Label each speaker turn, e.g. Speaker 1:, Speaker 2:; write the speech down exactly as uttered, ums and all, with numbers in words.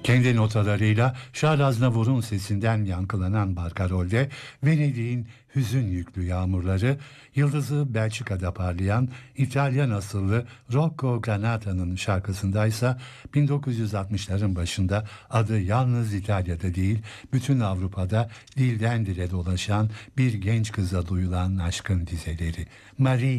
Speaker 1: Kendi notalarıyla Charles Aznavour'un sesinden yankılanan Barkarol'de Venedik'in hüzün yüklü yağmurları, yıldızı Belçika'da parlayan İtalyan asıllı Rocco Granata'nın şarkısındaysa bin dokuz yüz altmışların başında adı yalnız İtalya'da değil bütün Avrupa'da dilden dile dolaşan bir genç kıza duyulan aşkın dizeleri. Marie